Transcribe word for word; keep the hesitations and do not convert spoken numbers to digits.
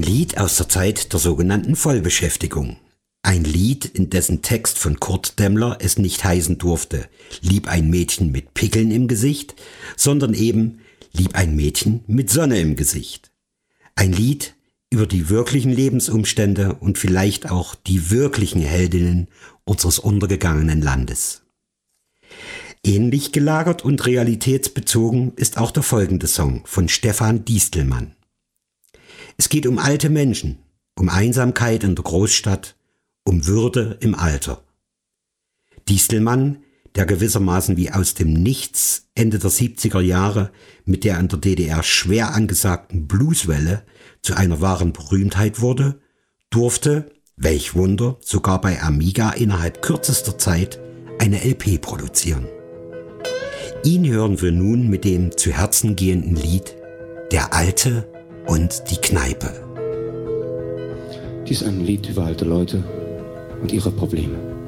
Lied aus der Zeit der sogenannten Vollbeschäftigung. Ein Lied, in dessen Text von Kurt Demmler es nicht heißen durfte, lieb ein Mädchen mit Pickeln im Gesicht, sondern eben lieb ein Mädchen mit Sonne im Gesicht. Ein Lied über die wirklichen Lebensumstände und vielleicht auch die wirklichen Heldinnen unseres untergegangenen Landes. Ähnlich gelagert und realitätsbezogen ist auch der folgende Song von Stefan Diestelmann. Es geht um alte Menschen, um Einsamkeit in der Großstadt, um Würde im Alter. Diestelmann, der gewissermaßen wie aus dem Nichts Ende der siebziger Jahre mit der in der D D R schwer angesagten Blueswelle zu einer wahren Berühmtheit wurde, durfte, welch Wunder, sogar bei Amiga innerhalb kürzester Zeit eine L P produzieren. Ihn hören wir nun mit dem zu Herzen gehenden Lied Der Alte und die Kneipe. Dies ist ein Lied über alte Leute und ihre Probleme.